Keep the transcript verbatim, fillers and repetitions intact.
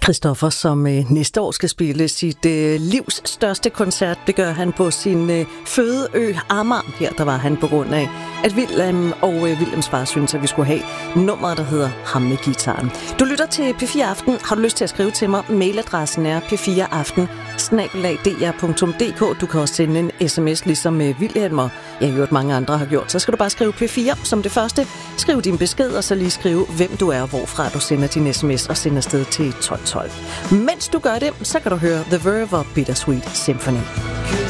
Christoffer, som øh, næste år skal spille sit øh, livs største koncert, det gør han på sin øh, fødeø Amager. Her der var han på grund af, at William og øh, Williams far synes, at vi skulle have nummeret, der hedder Ham med gitaren. Du lytter til P fire Aften. Har du lyst til at skrive til mig? Mailadressen er p fire aften snabel-a d r punktum d k. Du kan også sende en sms, ligesom øh, William og jeg har hørt mange andre har gjort. Så skal du bare skrive P fire som det første. Skriv din besked, og så lige skrive, hvem du er og hvorfra du sender din sms, og sender afsted til tolv tolv. Mens du gør det, så kan du høre The Verve og Bittersweet Symphony.